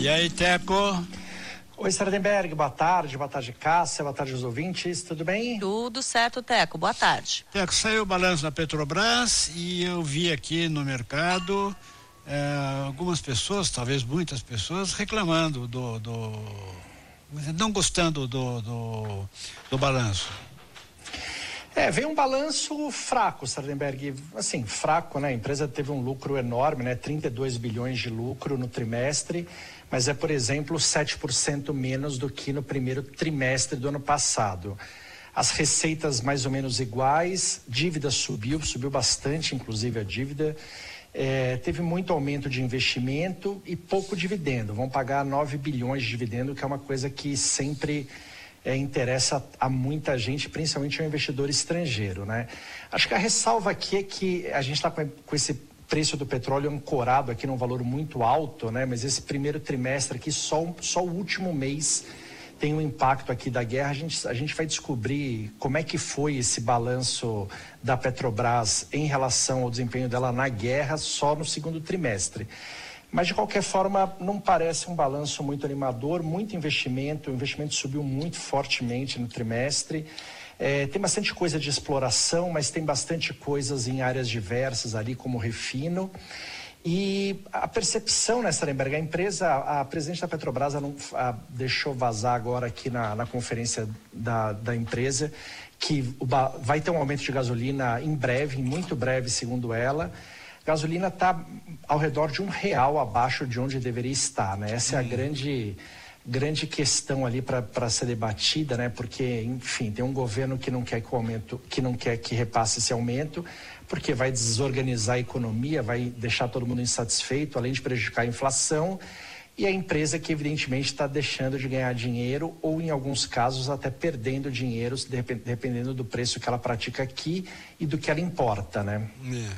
E aí, Teco? Oi, Sardenberg, boa tarde, Cássia, boa tarde aos ouvintes, tudo bem? Tudo certo, Teco, boa tarde. Teco, saiu o balanço da Petrobras e eu vi aqui no mercado algumas pessoas, talvez muitas pessoas, reclamando não gostando do balanço. Veio um balanço fraco, Sardenberg, assim, fraco, né? A empresa teve um lucro enorme, né? 32 bilhões de lucro no trimestre, mas é, por exemplo, 7% menos do que no primeiro trimestre do ano passado. As receitas mais ou menos iguais, dívida subiu bastante, inclusive a dívida, teve muito aumento de investimento e pouco dividendo, vão pagar 9 bilhões de dividendo, que é uma coisa que sempre interessa a muita gente, principalmente ao investidor estrangeiro, né? Acho que a ressalva aqui é que a gente está com esse preço do petróleo ancorado aqui num valor muito alto, né? Mas esse primeiro trimestre aqui, só o último mês tem um impacto aqui da guerra. A gente vai descobrir como é que foi esse balanço da Petrobras em relação ao desempenho dela na guerra só no segundo trimestre. Mas, de qualquer forma, não parece um balanço muito animador, muito investimento, o investimento subiu muito fortemente no trimestre. Tem bastante coisa de exploração, mas tem bastante coisas em áreas diversas ali, como refino. E a percepção, né, Sardenberg, a presidente da Petrobras deixou vazar agora aqui na conferência da empresa que vai ter um aumento de gasolina em breve, muito breve, segundo ela. Gasolina está ao redor de R$1 abaixo de onde deveria estar, né? Essa é a grande questão ali para ser debatida, né? Porque, enfim, tem um governo que não quer que repasse esse aumento, porque vai desorganizar a economia, vai deixar todo mundo insatisfeito, além de prejudicar a inflação, e a empresa que evidentemente está deixando de ganhar dinheiro ou, em alguns casos, até perdendo dinheiro, dependendo do preço que ela pratica aqui e do que ela importa, né?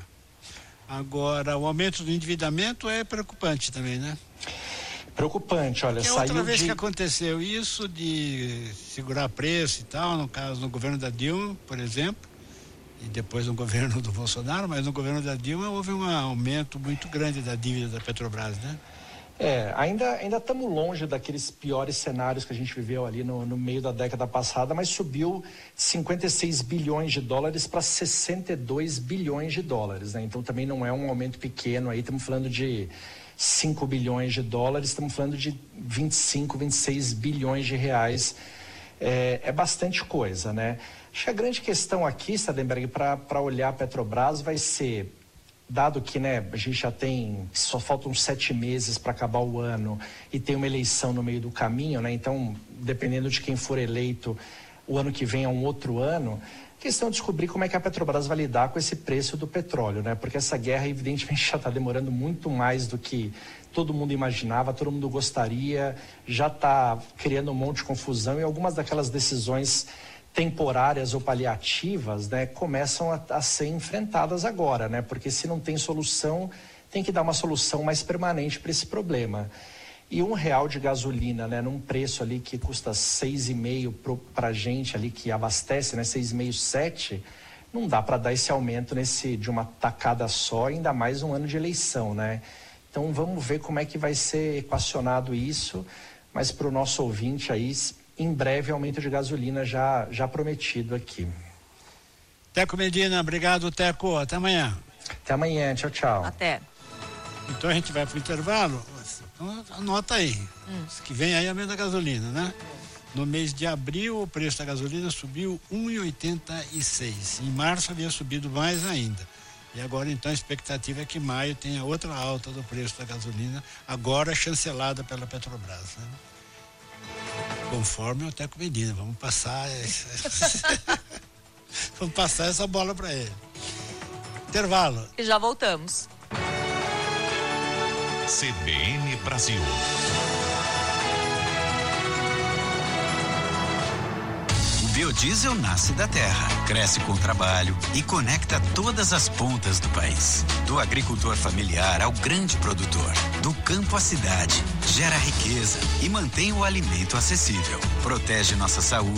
Agora, o aumento do endividamento é preocupante também, né? Preocupante, olha, saiu outra vez que aconteceu isso de segurar preço e tal, no caso no governo da Dilma, por exemplo, e depois no governo do Bolsonaro, mas no governo da Dilma houve um aumento muito grande da dívida da Petrobras, né? Ainda estamos longe daqueles piores cenários que a gente viveu ali no meio da década passada, mas subiu 56 bilhões de dólares para 62 bilhões de dólares, né? Então também não é um aumento pequeno aí, estamos falando de 5 bilhões de dólares, estamos falando de 25, 26 bilhões de reais, é bastante coisa, né? Acho que a grande questão aqui, Sardenberg, para olhar a Petrobras vai ser, dado que, né, a gente só faltam 7 meses para acabar o ano e tem uma eleição no meio do caminho, né? Então, dependendo de quem for eleito, o ano que vem é um outro ano. A questão é descobrir como é que a Petrobras vai lidar com esse preço do petróleo, né? Porque essa guerra, evidentemente, já está demorando muito mais do que todo mundo imaginava, todo mundo gostaria, já está criando um monte de confusão e algumas daquelas decisões temporárias ou paliativas, né, começam a ser enfrentadas agora, né? Porque se não tem solução, tem que dar uma solução mais permanente para esse problema. E R$1 de gasolina, né, num preço ali que custa 6,5 para a gente ali que abastece, né, 6,5, 7, não dá para dar esse aumento de uma tacada só, ainda mais um ano de eleição, né? Então vamos ver como é que vai ser equacionado isso, mas para o nosso ouvinte aí, em breve, aumento de gasolina já prometido aqui. Teco Medina, obrigado, Teco. Até amanhã. Até amanhã, tchau, tchau. Até. Então a gente vai para o intervalo. Anota aí. Que vem aí aumento da gasolina, né? No mês de abril, o preço da gasolina subiu 1,86. Em março havia subido mais ainda. E agora, então, a expectativa é que maio tenha outra alta do preço da gasolina, agora chancelada pela Petrobras, né? Conforme o Teco Medina, vamos passar essa bola para ele. Intervalo. E já voltamos. CBN Brasil. O biodiesel nasce da terra, cresce com trabalho e conecta todas as pontas do país. Do agricultor familiar ao grande produtor, do campo à cidade, gera riqueza e mantém o alimento acessível. Protege nossa saúde.